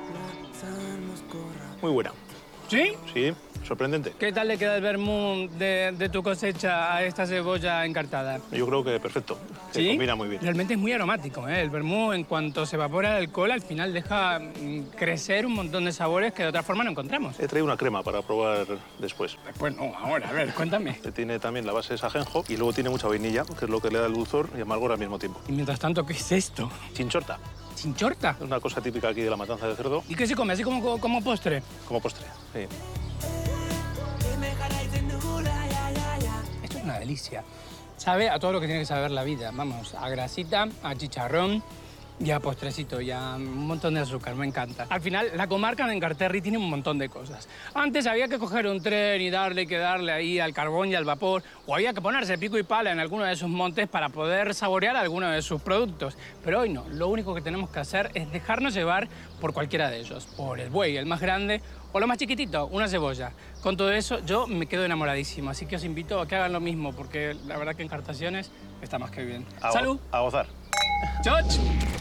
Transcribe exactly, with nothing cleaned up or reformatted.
Muy buena. ¿Sí? Sí, sorprendente. ¿Qué tal le queda el vermú de, de tu cosecha a esta cebolla encartada? Yo creo que perfecto. Que ¿Sí? combina muy bien. Realmente es muy aromático, ¿eh? El vermú, en cuanto se evapora el alcohol, al final deja mm, crecer un montón de sabores que de otra forma no encontramos. He traído una crema para probar después. Pues no, ahora, a ver, cuéntame. Que tiene también la base es ajenjo y luego tiene mucha vainilla, que es lo que le da el dulzor y amargor al mismo tiempo. Y mientras tanto, ¿qué es esto? Chinchorta. ¿Chinchorta? Es una cosa típica aquí de la matanza de cerdo, ¿Y qué se come? ¿Así como, como postre? como postre. Sí. Esto es una delicia. Sabe a todo lo que tiene que saber la vida. Vamos, a grasita, a chicharrón y a postrecito y a un montón de azúcar. Me encanta. Al final, la comarca de Encarterri tiene un montón de cosas. Antes había que coger un tren y darle que darle ahí al carbón y al vapor, o había que ponerse pico y pala en alguno de sus montes para poder saborear alguno de sus productos. Pero hoy no. Lo único que tenemos que hacer es dejarnos llevar por cualquiera de ellos. Por el buey, el más grande, o lo más chiquitito, una cebolla. Con todo eso, yo me quedo enamoradísimo. Así que os invito a que hagan lo mismo, porque la verdad que Encartaciones está más que bien. A go- ¡Salud! A gozar. ¡Choch!